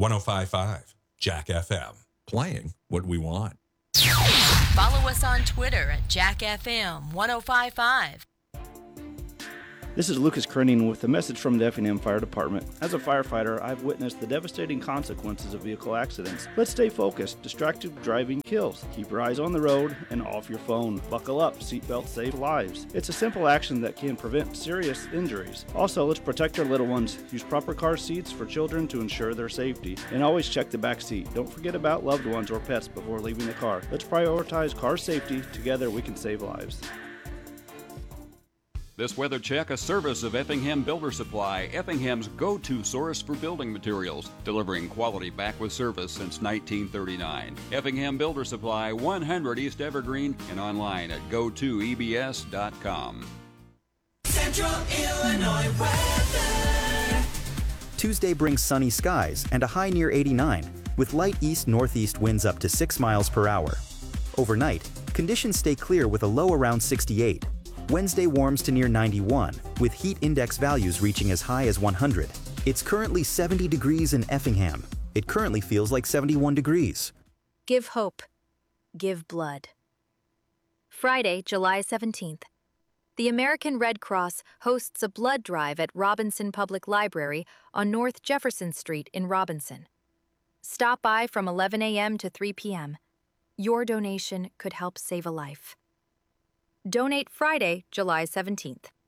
105.5 Jack FM. Playing what we want. Follow us on Twitter at JackFM 1055. This is Lucas Kerning with a message from the Effingham Fire Department. As a firefighter, I've witnessed the devastating consequences of vehicle accidents. Let's stay focused. Distracted driving kills. Keep your eyes on the road and off your phone. Buckle up. Seatbelts save lives. It's a simple action that can prevent serious injuries. Also, let's protect our little ones. Use proper car seats for children to ensure their safety. And always check the back seat. Don't forget about loved ones or pets before leaving the car. Let's prioritize car safety. Together we can save lives. This weather check, a service of Effingham Builder Supply, Effingham's go-to source for building materials, delivering quality back with service since 1939. Effingham Builder Supply, 100 East Evergreen, and online at go2ebs.com. Central Illinois weather. Tuesday brings sunny skies and a high near 89, with light east-northeast winds up to 6 miles per hour. Overnight, conditions stay clear with a low around 68. Wednesday warms to near 91, with heat index values reaching as high as 100. It's currently 70 degrees in Effingham. It currently feels like 71 degrees. Give hope. Give blood. Friday, July 17th. The American Red Cross hosts a blood drive at Robinson Public Library on North Jefferson Street in Robinson. Stop by from 11 a.m. to 3 p.m. Your donation could help save a life. Donate Friday, July 17th.